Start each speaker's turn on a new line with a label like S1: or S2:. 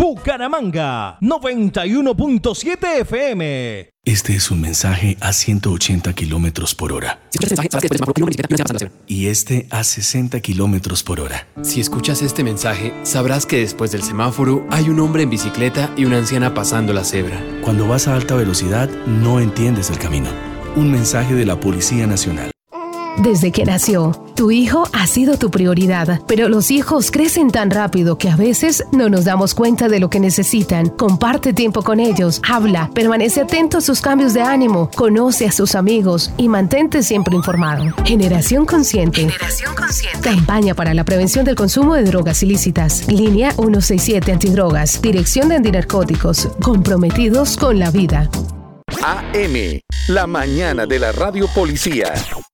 S1: Bucaramanga, 91.7 FM.
S2: Este es un mensaje a 180 kilómetros por hora. Y este a 60 kilómetros por hora.
S3: Si escuchas este mensaje, sabrás que después del semáforo hay un hombre en bicicleta y una anciana pasando la cebra.
S2: Cuando vas a alta velocidad, no entiendes el camino. Un mensaje de la Policía Nacional.
S4: Desde que nació, tu hijo ha sido tu prioridad, pero los hijos crecen tan rápido que a veces no nos damos cuenta de lo que necesitan. Comparte tiempo con ellos, habla, permanece atento a sus cambios de ánimo, conoce a sus amigos y mantente siempre informado. Generación Consciente. Generación Consciente. Campaña para la prevención del consumo de drogas ilícitas. Línea 167 Antidrogas. Dirección de Antinarcóticos. Comprometidos con la vida.
S5: AM, la mañana de la Radio Policía.